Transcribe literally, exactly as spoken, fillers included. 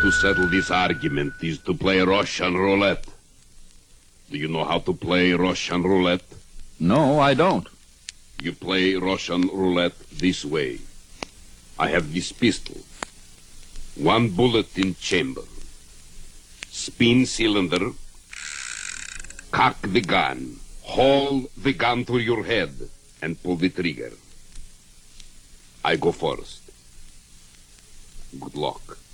to settle this argument is to play Russian roulette. Do you know how to play Russian roulette? No, I don't. You play Russian roulette this way. I have this pistol. One bullet in chamber. Spin cylinder. Cock the gun. Hold the gun to your head and pull the trigger. I go first. Good luck.